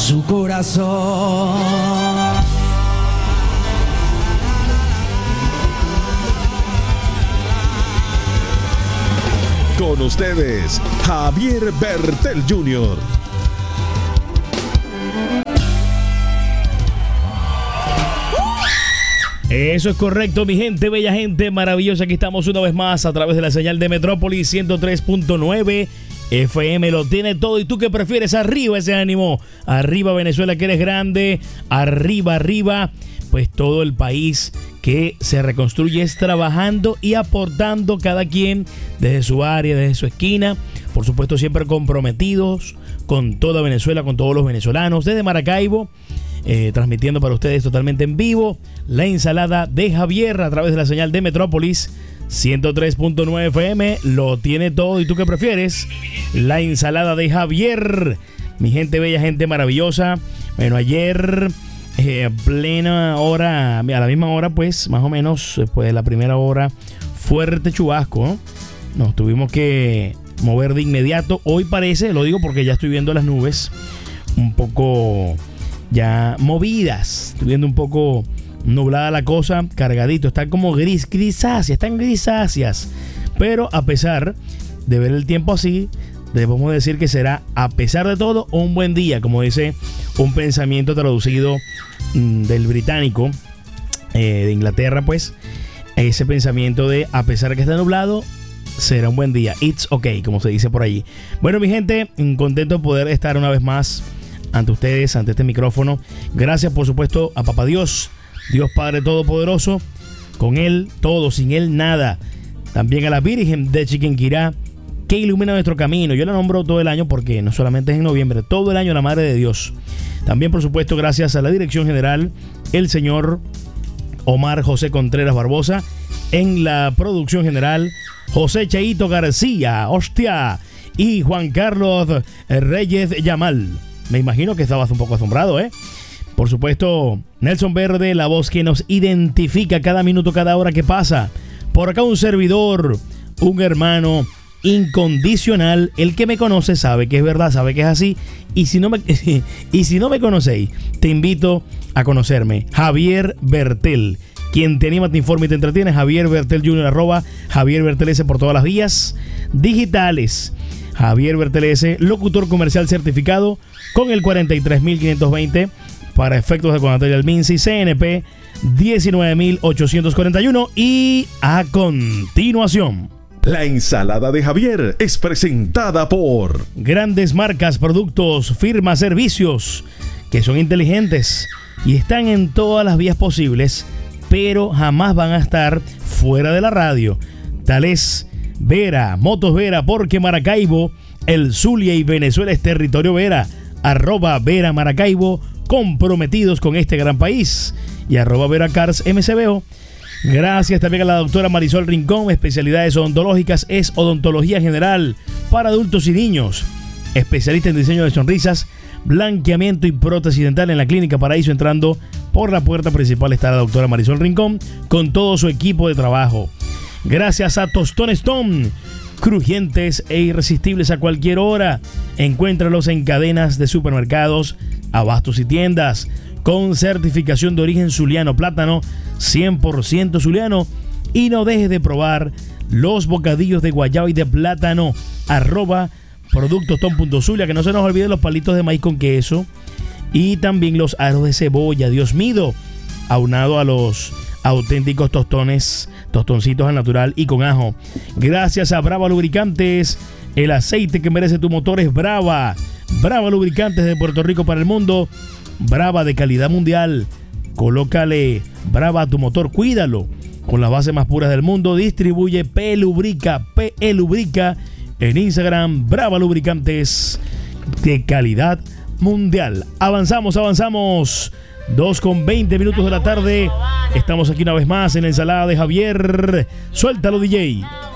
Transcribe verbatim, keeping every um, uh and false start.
su corazón. Con ustedes, Javier Bertel junior Eso es correcto, mi gente, bella gente maravillosa. Aquí estamos una vez más a través de la señal de Metrópolis ciento tres punto nueve F M. Lo tiene todo. ¿Y tú qué prefieres? Arriba ese ánimo. Arriba Venezuela, que eres grande. Arriba, arriba. Pues todo el país que se reconstruye es trabajando y aportando cada quien desde su área, desde su esquina. Por supuesto, siempre comprometidos con toda Venezuela, con todos los venezolanos. Desde Maracaibo, eh, transmitiendo para ustedes totalmente en vivo la ensalada de Javier a través de la señal de Metrópolis ciento tres punto nueve F M. Lo tiene todo. ¿Y tú qué prefieres? La ensalada de Javier. Mi gente bella, gente maravillosa. Bueno, ayer... Eh, plena hora, a la misma hora, pues, más o menos, después de la primera hora, fuerte chubasco, ¿no? Nos tuvimos que mover de inmediato. Hoy parece, lo digo porque ya estoy viendo las nubes un poco ya movidas. Estoy viendo un poco nublada la cosa, cargadito. Están como gris, grisáceas, están grisáceas. Pero a pesar de ver el tiempo así, debemos decir que será, a pesar de todo, un buen día, como dice un pensamiento traducido mmm, del británico eh, de Inglaterra, pues ese pensamiento de a pesar de que está nublado, será un buen día. It's okay, como se dice por allí. Bueno, mi gente, contento de poder estar una vez más ante ustedes, ante este micrófono. Gracias, por supuesto, a Papá Dios, Dios Padre Todopoderoso. Con Él todo, sin Él nada. También a la Virgen de Chiquinquirá, que ilumina nuestro camino. Yo la nombro todo el año porque no solamente es en noviembre, todo el año la Madre de Dios. También, por supuesto, gracias a la dirección general, el señor Omar José Contreras Barbosa. En la producción general, José Cheito García, hostia, y Juan Carlos Reyes Yamal. Me imagino que estabas un poco asombrado, ¿eh? Por supuesto, Nelson Verde, la voz que nos identifica cada minuto, cada hora que pasa. Por acá un servidor, un hermano incondicional. El que me conoce sabe que es verdad, sabe que es así. Y si no me, y si no me conocéis, te invito a conocerme. Javier Bertel, quien te anima, te informa y te entretiene. Javier Bertel junior, arroba Javier Bertel S por todas las vías digitales. Javier Bertel S, locutor comercial certificado con el cuarenta y tres mil quinientos veinte para efectos de conatoria al MINSI, C N P diecinueve mil ochocientos cuarenta y uno. Y a continuación, la ensalada de Javier es presentada por grandes marcas, productos, firmas, servicios que son inteligentes y están en todas las vías posibles, pero jamás van a estar fuera de la radio. Tal es Vera, Motos Vera, porque Maracaibo, el Zulia y Venezuela es territorio Vera. Arroba Vera Maracaibo, comprometidos con este gran país. Y arroba Vera Cars M C B O. Gracias también a la doctora Marisol Rincón, especialidades odontológicas, es odontología general para adultos y niños. Especialista en diseño de sonrisas, blanqueamiento y prótesis dental en la Clínica Paraíso. Entrando por la puerta principal está la doctora Marisol Rincón con todo su equipo de trabajo. Gracias a Tostón Stone, crujientes e irresistibles a cualquier hora. Encuéntralos en cadenas de supermercados, abastos y tiendas con certificación de origen zuliano, plátano cien por ciento zuliano. Y no dejes de probar los bocadillos de guayaba y de plátano. Arroba productos tom punto zulia, que no se nos olviden los palitos de maíz con queso y también los aros de cebolla, Dios mío, aunado a los auténticos tostones, tostoncitos al natural y con ajo. Gracias a Brava Lubricantes, el aceite que merece tu motor es Brava. Brava Lubricantes de Puerto Rico para el mundo. Brava de calidad mundial. Colócale Brava a tu motor, cuídalo con las bases más puras del mundo. Distribuye P Lubrica, P E Lubrica en Instagram. Brava Lubricantes de calidad mundial. Avanzamos, avanzamos. dos con veinte minutos de la tarde. Estamos aquí una vez más en la ensalada de Javier. Suéltalo, D J.